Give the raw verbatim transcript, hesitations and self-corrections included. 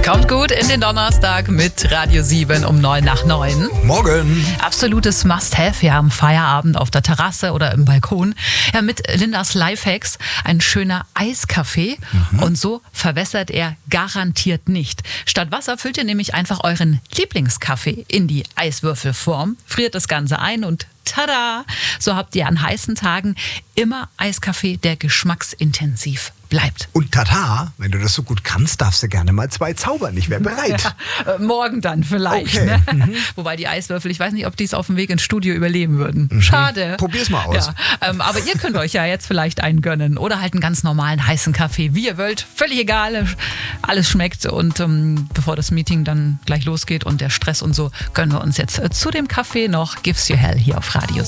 Kommt gut in den Donnerstag mit Radio sieben um neun nach neun. Morgen. Absolutes Must-Have ja am Feierabend auf der Terrasse oder im Balkon. Ja, mit Lindas Lifehacks ein schöner Eiskaffee. Mhm. Und so verwässert er garantiert nicht. Statt Wasser füllt ihr nämlich einfach euren Lieblingskaffee in die Eiswürfelform, friert das Ganze ein und tada! So habt ihr an heißen Tagen immer Eiskaffee, der geschmacksintensiv bleibt. Und tata, wenn du das so gut kannst, darfst du gerne mal zwei zaubern. Ich wäre bereit. Ja, äh, morgen dann vielleicht. Okay. Ne? Mhm. Wobei die Eiswürfel, ich weiß nicht, ob die es auf dem Weg ins Studio überleben würden. Mhm. Schade. Probier's mal aus. Ja, ähm, aber ihr könnt euch ja jetzt vielleicht einen gönnen oder halt einen ganz normalen heißen Kaffee, wie ihr wollt. Völlig egal, alles schmeckt. Und ähm, bevor das Meeting dann gleich losgeht und der Stress und so, gönnen wir uns jetzt äh, zu dem Kaffee noch Gives You Hell hier auf Radio